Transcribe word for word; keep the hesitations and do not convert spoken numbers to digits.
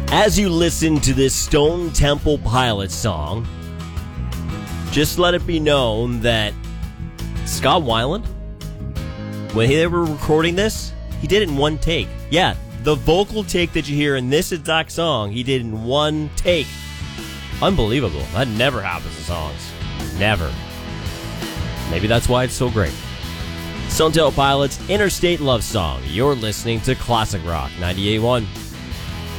As you listen to this Stone Temple Pilots song, just let it be known that Scott Weiland, when they were recording this, he did it in one take. Yeah, the vocal take that you hear in this exact song, he did in one take. Unbelievable. That never happens in songs. Never. Maybe that's why it's so great. Stone Temple Pilots, Interstate Love Song. You're listening to Classic Rock ninety-eight point one.